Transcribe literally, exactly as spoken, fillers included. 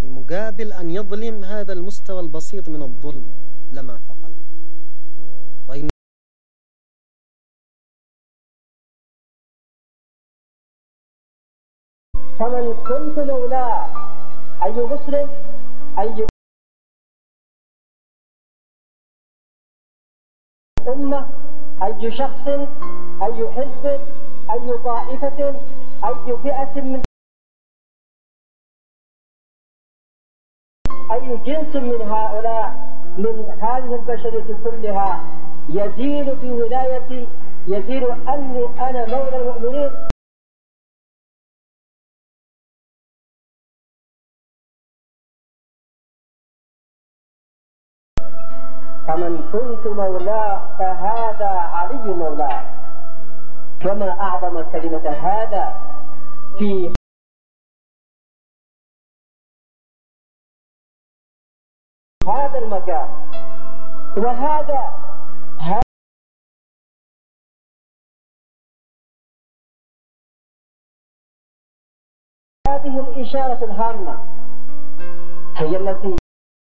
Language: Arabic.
في مقابل أن يظلم هذا المستوى البسيط من الظلم لما فعل. وإن فمن كنت مولاه، أي مسلم، أي أمة، أي شخص، أي حزب، أي طائفة، أي فئة من أي جنس من هؤلاء من هذه البشرية كلها يدين في ولايتي، يدين أني أنا مولى المؤمنين. فمن كنت مولاه فهذا علي مولاه. وما أعظم كلمة هذا في هذا المكان. وهذا هذه الإشارة الهامة هي التي